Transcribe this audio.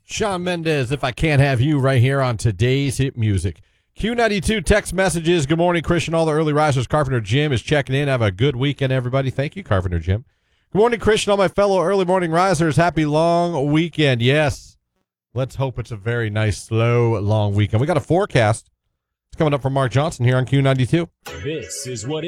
Shawn Mendes, If I Can't Have You, right here on today's hit music. Q92 text messages. Good morning, Christian. All the early risers. Carpenter Jim is checking in. Have a good weekend, everybody. Thank you, Carpenter Jim. Good morning, Christian. All my fellow early morning risers. Happy long weekend. Yes. Let's hope it's a very nice, slow, long weekend. We got a forecast. It's coming up from Mark Johnson here on Q92. This is what